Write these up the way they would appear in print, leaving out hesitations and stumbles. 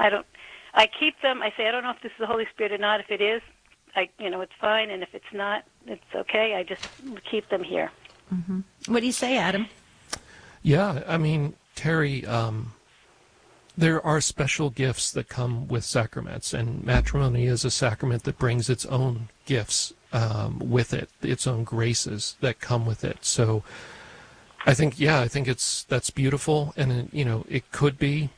I keep them. I say, I don't know if this is the Holy Spirit or not. If it is, it's fine. And if it's not, it's okay. I just keep them here. Mm-hmm. What do you say, Adam? Yeah, I mean, Terry, there are special gifts that come with sacraments, and matrimony is a sacrament that brings its own gifts with it, its own graces that come with it. So I think that's beautiful, and it could be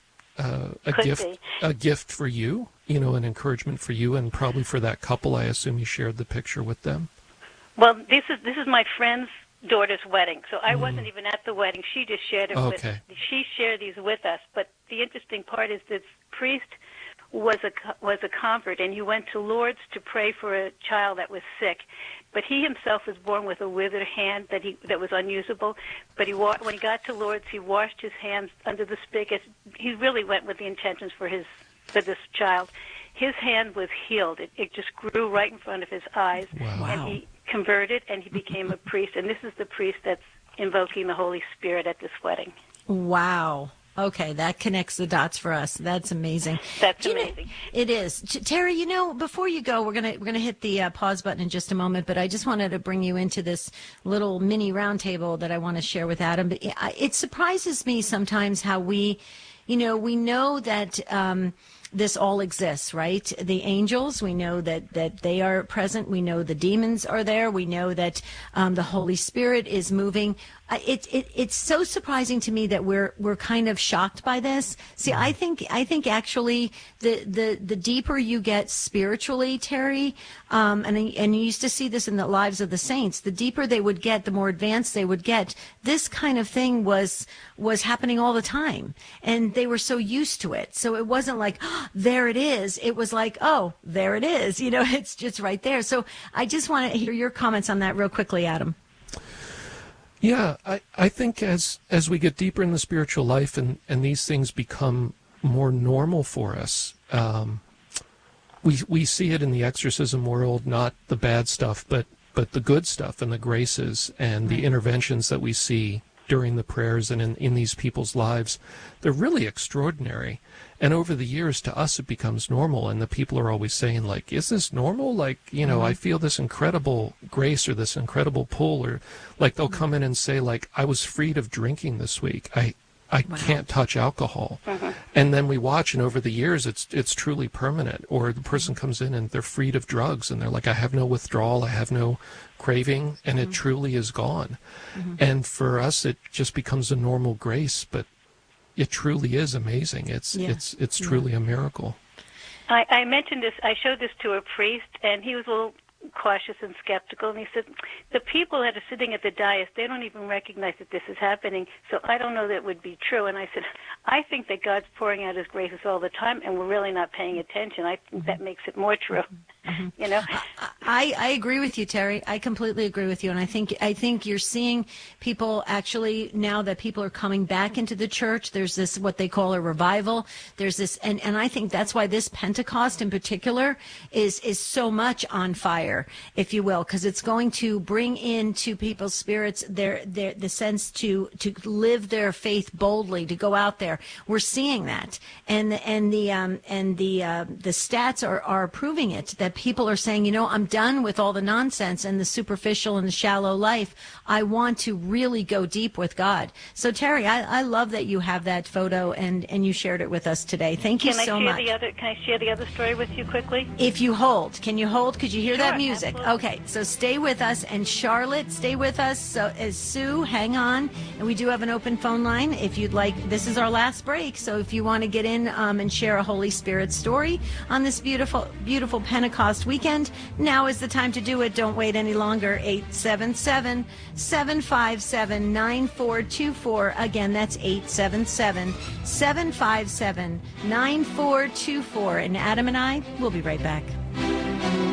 a gift for you, an encouragement for you, and probably for that couple. I assume you shared the picture with them. Well, this is my friend's daughter's wedding, so I wasn't even at the wedding. She just shared it she shared these with us. But the interesting part is this priest was a convert, and he went to Lourdes to pray for a child that was sick. But he himself was born with a withered hand that was unusable. But when he got to Lourdes, he washed his hands under the spigot. He really went with the intentions for this child. His hand was healed. It just grew right in front of his eyes. Wow. And he converted, and he became a priest. And this is the priest that's invoking the Holy Spirit at this wedding. Wow. Okay, that connects the dots for us. That's amazing. That's amazing. It is. Terry, before you go, we're gonna hit the pause button in just a moment, but I just wanted to bring you into this little mini roundtable that I want to share with Adam. But it surprises me sometimes how we know that this all exists, right? The angels, we know that they are present. We know the demons are there. We know that the Holy Spirit is moving. It's so surprising to me that we're kind of shocked by this. See, I think actually the deeper you get spiritually, Terry, and you used to see this in the lives of the saints, the deeper they would get, the more advanced they would get. This kind of thing was happening all the time, and they were so used to it. So it wasn't like, oh, there it is. It was like, oh, there it is. It's just right there. So I just want to hear your comments on that real quickly, Adam. Yeah, I think as we get deeper in the spiritual life and these things become more normal for us, we see it in the exorcism world, not the bad stuff, but the good stuff and the graces and the interventions that we see during the prayers and in these people's lives. They're really extraordinary. And over the years, to us, it becomes normal. And the people are always saying, like, is this normal? Like, I feel this incredible grace or this incredible pull. Or, like, they'll come in and say, like, I was freed of drinking this week. I can't touch alcohol. And then we watch, and over the years, it's truly permanent. Or the person comes in and they're freed of drugs, and they're like, I have no withdrawal, I have no craving, and it truly is gone. And for us, it just becomes a normal grace, but it truly is amazing. It's truly a miracle. I mentioned this. I showed this to a priest, and he was a little cautious and skeptical, and he said, the people that are sitting at the dais, they don't even recognize that this is happening, so I don't know that it would be true. And I said, I think that God's pouring out his graces all the time, and we're really not paying attention. I think that makes it more true. I agree with you, Terry. I completely agree with you, and I think you're seeing people actually, now that people are coming back into the church, there's this what they call a revival. There's this, and I think that's why this Pentecost in particular is so much on fire, if you will, because it's going to bring into people's spirits the sense to live their faith boldly, to go out there. We're seeing that, and the stats are proving it, that people are saying, I'm done with all the nonsense and the superficial and the shallow life. I want to really go deep with God. So Terry, I love that you have that photo and you shared it with us today. Thank you so much. Can I share the other story with you quickly? If you hold. Can you hold? Could you hear that music? Absolutely. Okay, so stay with us. And Charlotte, stay with us. So as Sue, hang on. And we do have an open phone line if you'd like. This is our last break. So if you want to get in and share a Holy Spirit story on this beautiful, beautiful Pentecost weekend, now is the time to do it. Don't wait any longer. 877-757-9424. Again, that's 877-757-9424. And Adam and I will be right back.